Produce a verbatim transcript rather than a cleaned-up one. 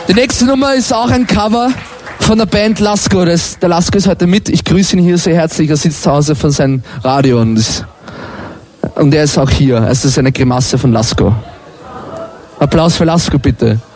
Die nächste Nummer ist auch ein Cover von der Band Lasko. Das, der Lasko ist heute mit. Ich grüße ihn hier sehr herzlich. Er sitzt zu Hause von seinem Radio und, das, und er ist auch hier. Es ist eine Grimasse von Lasko. Applaus für Lasko, bitte.